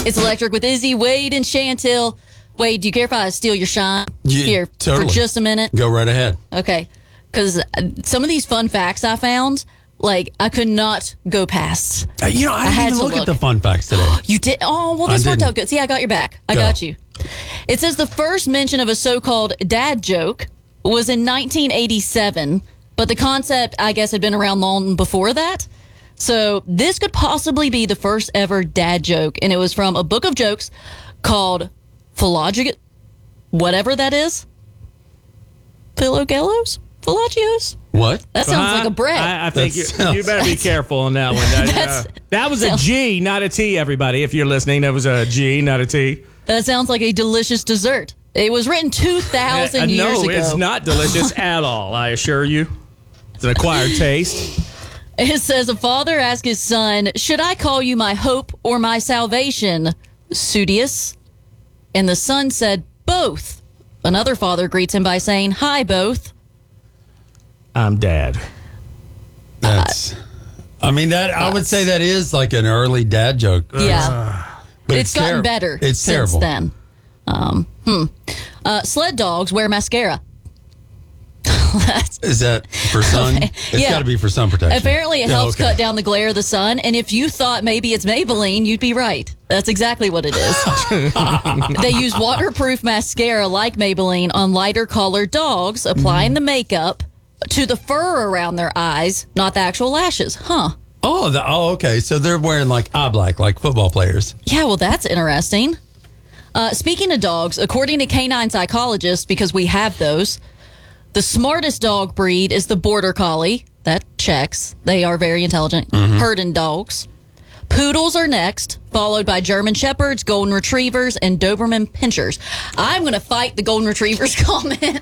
It's Electric with Izzy, Wade, and Chantel. Wade, do you care if I steal your shine here totally. for just a minute? Go right ahead. Okay. Because some of these fun facts I found, like, I could not go past. I didn't even look at the fun facts today. You did? Oh, well, this worked out good. See, I got your back. I got you. It says the first mention of a so-called dad joke was in 1987, but the concept, I guess, had been around long before that. So this could possibly be the first ever dad joke, and it was from a book of jokes called Philogius, whatever that is. Philogelos? Philogios? What? That sounds like a bread. I think you better be careful on that one. That was a G, not a T, everybody. If you're listening, that was a G, not a T. That sounds like a delicious dessert. It was written 2,000 years ago. No, it's not delicious at all, I assure you. It's an acquired taste. It says, a father asked his son, should I call you my hope or my salvation, Sudius? And the son said, both. Another father greets him by saying, hi, both. I'm dad. That's. I would say that is like an early dad joke. Yeah. But it's gotten better since terrible. then. Sled dogs wear mascara. Is that for sun? It's got to be for sun protection. Apparently, it helps cut down the glare of the sun. And if you thought maybe it's Maybelline, you'd be right. That's exactly what it is. They use waterproof mascara like Maybelline on lighter colored dogs, applying the makeup to the fur around their eyes, not the actual lashes. Huh. Okay. So they're wearing like eye black, like football players. Yeah, well, that's interesting. Speaking of dogs, according to canine psychologists, because we have those, the smartest dog breed is the Border Collie. That checks. They are very intelligent. Herding dogs. Poodles are next, followed by German Shepherds, Golden Retrievers, and Doberman Pinschers. I'm going to fight the Golden Retrievers comment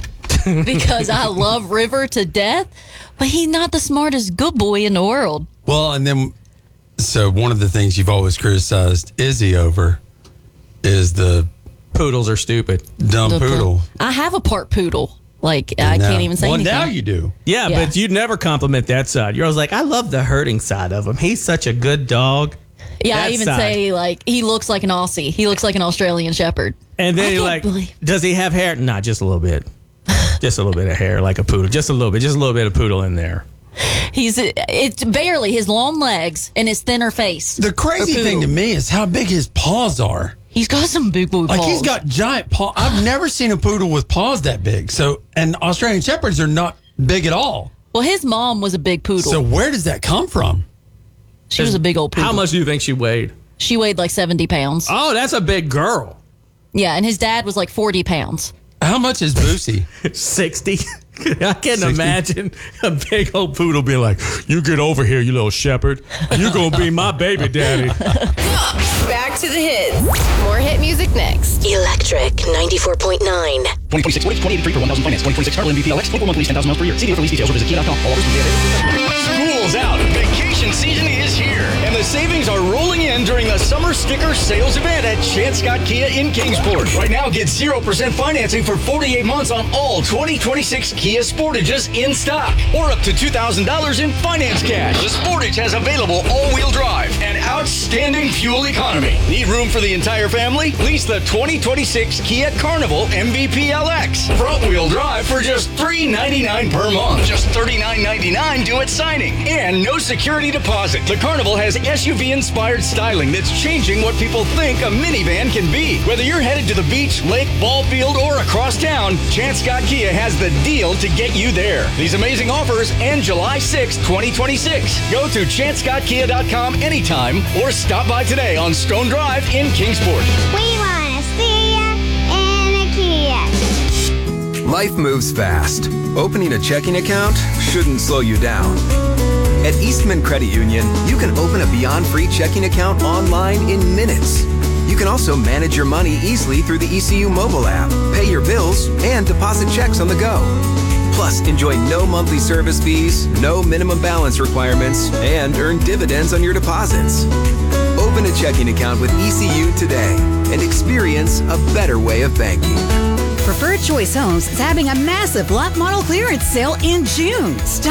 because I love River to death, but he's not the smartest good boy in the world. Well, and then, so one of the things you've always criticized Izzy over is the poodles are stupid. Dumb poodle. I have a part poodle. Like, I can't even say anything. Well, now you do. Yeah, but you'd never compliment that side. You're always like, I love the herding side of him. He's such a good dog. Yeah, I even say, like, he looks like an Aussie. He looks like an Australian Shepherd. And then you're like, does he have hair? Not just a little bit. Just a little bit of hair, like a poodle. Just a little bit of poodle in there. It's barely his long legs and his thinner face. The crazy thing to me is how big his paws are. He's got some big boy paws. Like, he's got giant paws. I've never seen a poodle with paws that big. So, and Australian Shepherds are not big at all. Well, his mom was a big poodle. So where does that come from? She was a big old poodle. How much do you think she weighed? She weighed like 70 pounds. Oh, that's a big girl. Yeah, and his dad was like 40 pounds. How much is Boosie? 60. I can't imagine a big old poodle being like, you get over here, you little shepherd. You're going to be my baby daddy. Back to the hits. More hit music next. Electric 94.9. 2026 What if 2083 for 1,000 finance. 2026 Harley MVP LX. 24 months lease, 10,000 miles per year. See for lease details or visit Kia.com. All offers School's out. Vacation season is here. And the savings are rolling in during the summer sticker sales event at Chance Scott Kia in Kingsport. Right now, get 0% financing for 48 months on all 2026 Kia Sportages in stock. Or up to $2,000 in finance cash. The Sportage has available all-wheel drive and outstanding fuel economy. Need room for the entire family? Lease the 2026 Kia Carnival MVP LX. Front-wheel drive for just $399 per month. Just $39.99 due at signing. And no security deposit. The Carnival has SUV-inspired styling that's changing what people think a minivan can be. Whether you're headed to the beach, lake, ball field, or across town, Chance Scott Kia has the deal to get you there. These amazing offers end July 6, 2026. Go to chancescottkia.com anytime or stop by today on Stone Drive in Kingsport. We want to see ya in a Kia. Life moves fast. Opening a checking account shouldn't slow you down. At Eastman Credit Union, you can open a Beyond Free checking account online in minutes. You can also manage your money easily through the ECU mobile app, pay your bills, and deposit checks on the go. Plus, enjoy no monthly service fees, no minimum balance requirements, and earn dividends on your deposits. Open a checking account with ECU today and experience a better way of banking. Preferred Choice Homes is having a massive lot model clearance sale in June.